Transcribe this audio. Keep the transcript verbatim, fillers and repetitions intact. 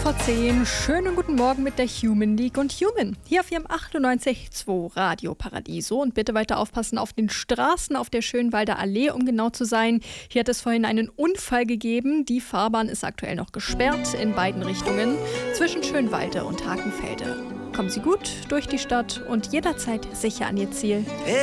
vor zehn. Schönen guten Morgen mit der Human League und Human. Hier auf Ihrem achtundneunzig Komma zwei Radio Paradiso. Und bitte weiter aufpassen auf den Straßen auf der Schönwalder Allee, um genau zu sein. Hier hat es vorhin einen Unfall gegeben. Die Fahrbahn ist aktuell noch gesperrt in beiden Richtungen zwischen Schönwalde und Hakenfelde. Kommen Sie gut durch die Stadt und jederzeit sicher an Ihr Ziel.